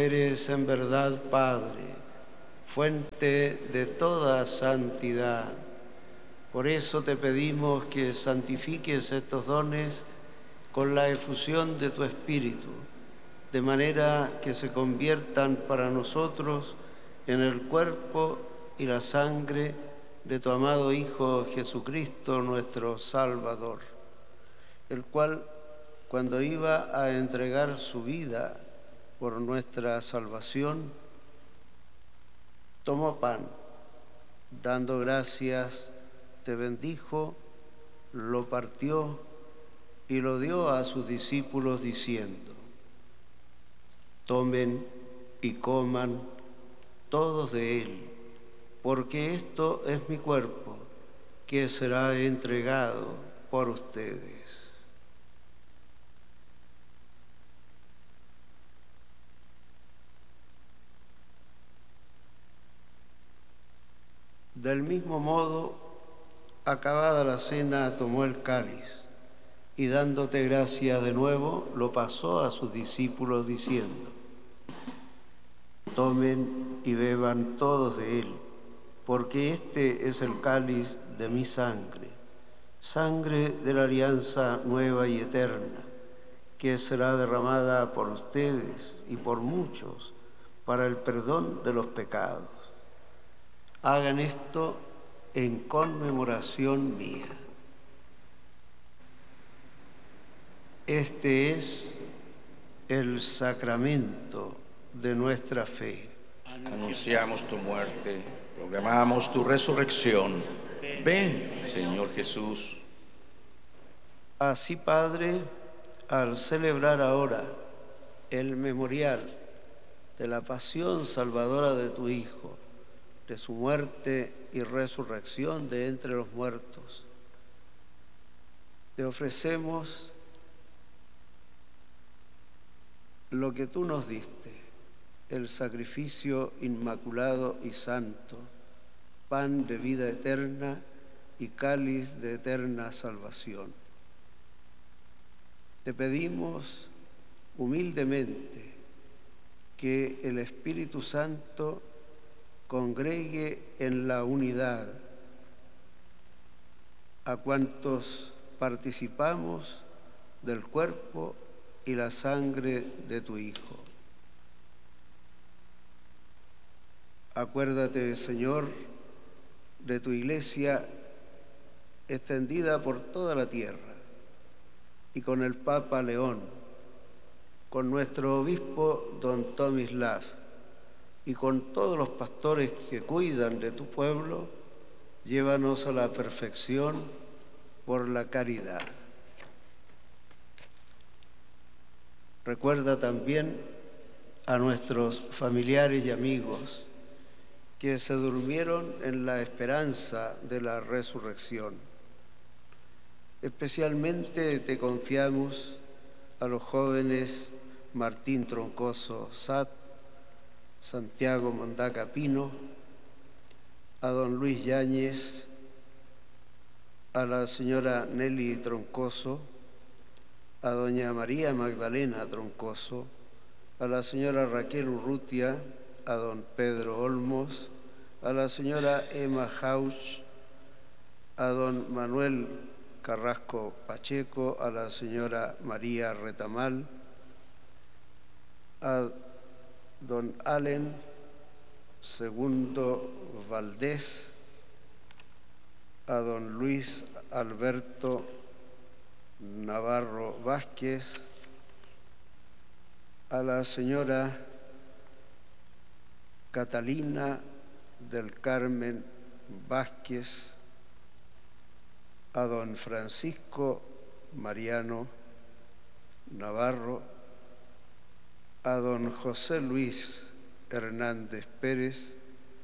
eres en verdad Padre, fuente de toda santidad. Por eso te pedimos que santifiques estos dones con la efusión de tu Espíritu, de manera que se conviertan para nosotros en el cuerpo y la sangre de tu amado Hijo Jesucristo, nuestro Salvador, el cual, cuando iba a entregar su vida por nuestra salvación, tomó pan, dando gracias, te bendijo, lo partió y lo dio a sus discípulos diciendo: tomen y coman todos de él, porque esto es mi cuerpo, que será entregado por ustedes. Del mismo modo, acabada la cena, tomó el cáliz y dándote gracias de nuevo, lo pasó a sus discípulos diciendo: tomen y beban todos de él, porque este es el cáliz de mi sangre, sangre de la alianza nueva y eterna, que será derramada por ustedes y por muchos para el perdón de los pecados. Hagan esto en conmemoración mía. Este es el sacramento de nuestra fe. Anunciamos tu muerte, proclamamos tu resurrección. Ven, Señor Jesús. Así, Padre, al celebrar ahora el memorial de la pasión salvadora de tu Hijo, de su muerte y resurrección de entre los muertos, te ofrecemos lo que tú nos diste, el sacrificio inmaculado y santo, pan de vida eterna y cáliz de eterna salvación. Te pedimos humildemente que el Espíritu Santo congregue en la unidad a cuantos participamos del cuerpo y la sangre de tu Hijo. Acuérdate, Señor, de tu Iglesia extendida por toda la tierra y con el Papa León, con nuestro obispo don Tomislav y con todos los pastores que cuidan de tu pueblo, llévanos a la perfección por la caridad. Recuerda también a nuestros familiares y amigos que se durmieron en la esperanza de la resurrección. Especialmente te confiamos a los jóvenes Martín Troncoso Sat, Santiago Mondaca Pino, a don Luis Yáñez, a la señora Nelly Troncoso, a doña María Magdalena Troncoso, a la señora Raquel Urrutia, a don Pedro Olmos, a la señora Emma Hauch, a don Manuel Carrasco Pacheco, a la señora María Retamal, a don Allen Segundo Valdés, a don Luis Alberto Navarro Vázquez, a la señora Catalina del Carmen Vázquez, a don Francisco Mariano Navarro, a don José Luis Hernández Pérez,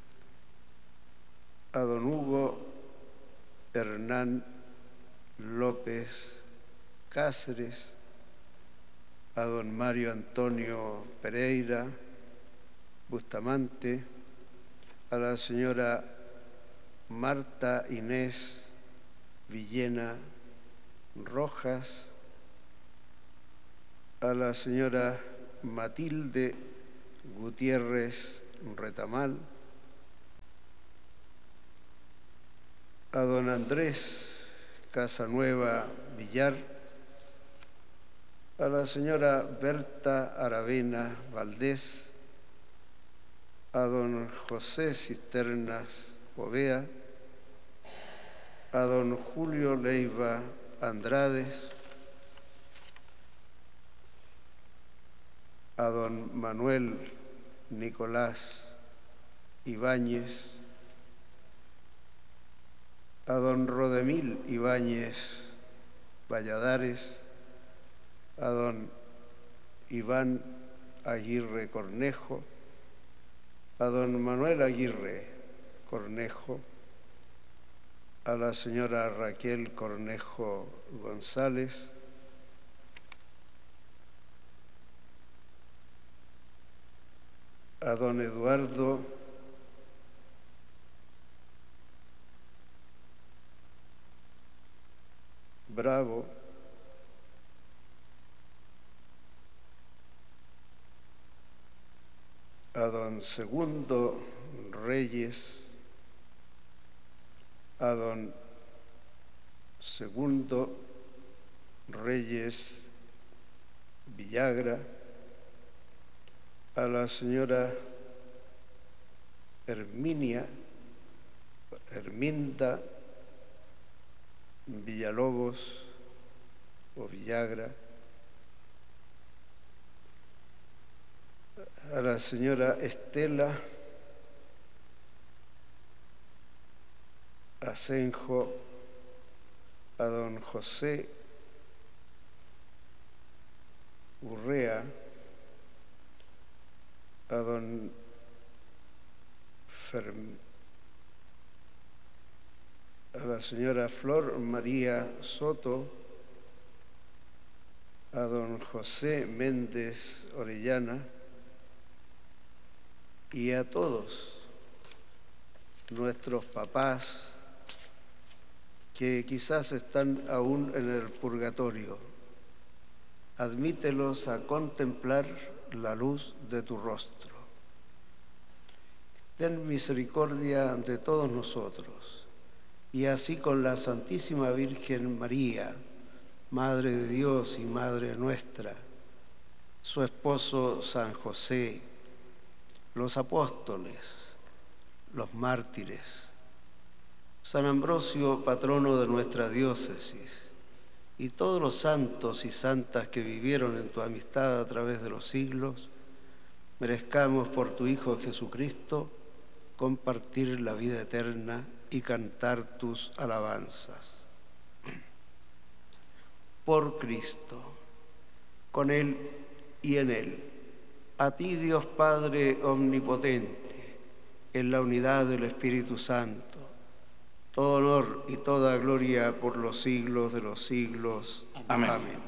a don Hugo Hernán López Cáceres, a don Mario Antonio Pereira Bustamante, a la señora Marta Inés Villena Rojas, a la señora Matilde Gutiérrez Retamal, a don Andrés Casanueva Villar, a la señora Berta Aravena Valdés, a don José Cisternas Povea, a don Julio Leiva Andrade, a don Manuel Nicolás Ibáñez, a don Rodemil Ibáñez Valladares, a don Iván Aguirre Cornejo, a don Manuel Aguirre Cornejo, a la señora Raquel Cornejo González, a don Eduardo Bravo, a don Segundo Reyes, a don Segundo Reyes Villagra, a la señora Herminda Villalobos o Villagra, a la señora Estela Asenjo, a don José Urrea, a don a la señora Flor María Soto, a don José Méndez Orellana y a todos nuestros papás que quizás están aún en el purgatorio. Admítelos a contemplar la luz de tu rostro. Ten misericordia de todos nosotros, y así con la Santísima Virgen María, Madre de Dios y Madre nuestra, su esposo San José, los apóstoles, los mártires, San Ambrosio, patrono de nuestra diócesis, y todos los santos y santas que vivieron en tu amistad a través de los siglos, merezcamos por tu Hijo Jesucristo compartir la vida eterna y cantar tus alabanzas. Por Cristo, con Él y en Él, a ti Dios Padre Omnipotente, en la unidad del Espíritu Santo, todo honor y toda gloria por los siglos de los siglos. Amén. Amén.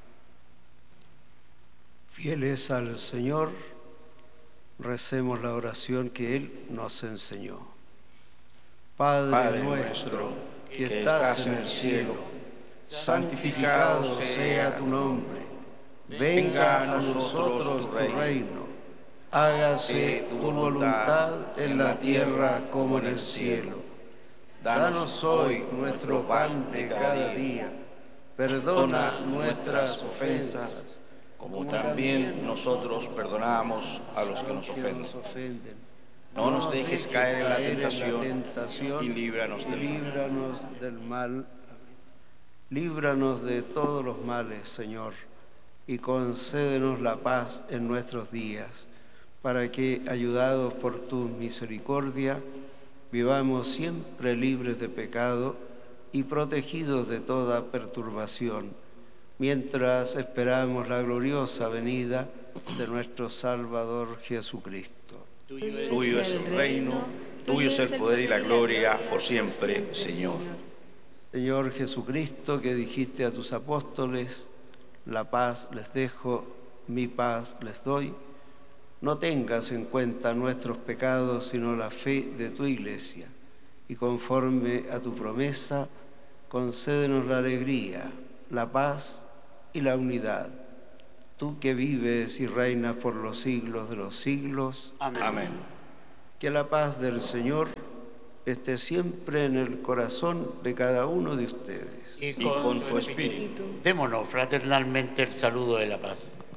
Fieles al Señor, recemos la oración que Él nos enseñó. Padre nuestro, que estás en el cielo, santificado sea tu nombre. Venga a nosotros tu reino. Hágase tu voluntad en la tierra como en el cielo. Danos hoy nuestro pan de cada día. Perdona nuestras ofensas, como también nosotros perdonamos a los que nos ofenden. No nos dejes caer en la tentación y líbranos del mal. Líbranos de todos los males, Señor, y concédenos la paz en nuestros días, para que, ayudados por tu misericordia, vivamos siempre libres de pecado y protegidos de toda perturbación, mientras esperamos la gloriosa venida de nuestro Salvador Jesucristo. Tuyo es el reino, tuyo es el poder y la gloria por siempre, Señor. Señor Jesucristo, que dijiste a tus apóstoles, la paz les dejo, mi paz les doy, no tengas en cuenta nuestros pecados, sino la fe de tu Iglesia, y conforme a tu promesa, concédenos la alegría, la paz y la unidad. tú que vives y reinas por los siglos de los siglos. Amén. Amén. Que la paz del Señor esté siempre en el corazón de cada uno de ustedes. Y con su espíritu. Démonos fraternalmente el saludo de la paz.